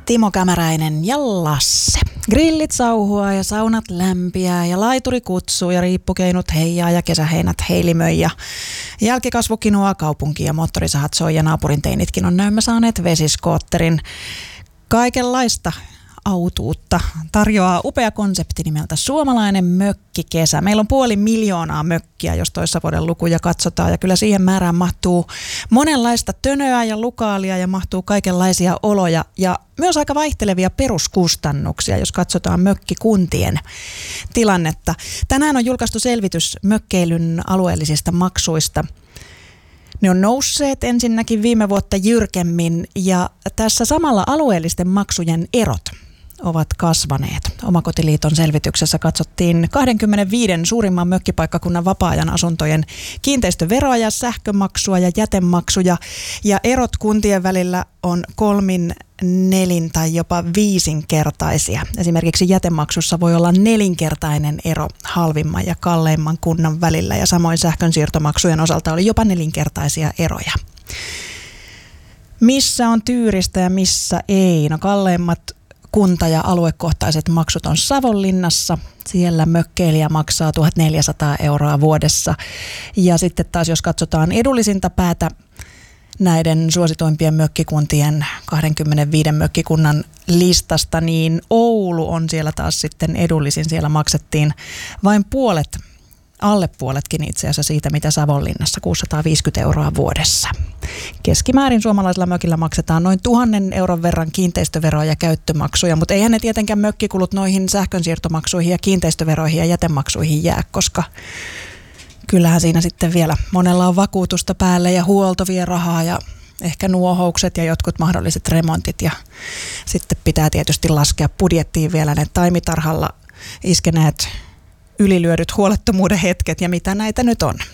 Timo Kämäräinen ja Lasse. Grillit sauhua ja saunat lämpiää ja laituri kutsuu ja riippukeinut heijaa ja kesäheinät heilimöi ja jälkikasvu kinoaa kaupunkiin ja moottorisahat soi ja naapurin teinitkin on näemmä saaneet vesiskootterin. Kaikenlaista autuutta tarjoaa upea konsepti nimeltä Suomalainen mökkikesä. Meillä on 500,000 mökkiä, jos toissa vuoden lukuja katsotaan, ja kyllä siihen määrään mahtuu monenlaista tönöä ja lukaalia ja mahtuu kaikenlaisia oloja ja myös aika vaihtelevia peruskustannuksia, jos katsotaan mökkikuntien tilannetta. Tänään on julkaistu selvitys mökkeilyn alueellisista maksuista. Ne on nousseet ensinnäkin viime vuotta jyrkemmin ja tässä samalla alueellisten maksujen erot ovat kasvaneet. Omakotiliiton selvityksessä katsottiin 25 suurimman mökkipaikkakunnan vapaa-ajan asuntojen kiinteistöveroa ja sähkömaksua ja jätemaksuja. Ja erot kuntien välillä on 3, 4 tai jopa 5-kertaisia. Esimerkiksi jätemaksussa voi olla 4-kertainen ero halvimman ja kalleimman kunnan välillä. Ja samoin sähkönsiirtomaksujen osalta oli jopa 4-kertaisia eroja. Missä on tyyristä ja missä ei? No kalleimmat kunta- ja aluekohtaiset maksut on Savonlinnassa. Siellä mökkeilijä maksaa 1 400 € vuodessa. Ja sitten taas jos katsotaan edullisinta päätä näiden suosituimpien mökkikuntien 25 mökkikunnan listasta, niin Oulu on siellä taas sitten edullisin. Siellä maksettiin vain puolet, alle puoletkin itse asiassa siitä, mitä Savonlinnassa, 650 € vuodessa. Keskimäärin suomalaisella mökillä maksetaan noin 1 000 € verran kiinteistöveroa ja käyttömaksuja, mutta eihän ne tietenkään mökkikulut noihin sähkönsiirtomaksuihin ja kiinteistöveroihin ja jätemaksuihin jää, koska kyllähän siinä sitten vielä monella on vakuutusta päälle ja huolto vie rahaa ja ehkä nuohoukset ja jotkut mahdolliset remontit. Ja sitten pitää tietysti laskea budjettiin vielä ne taimitarhalla iskeneet ylilyödyt huolettomuuden hetket ja mitä näitä nyt on.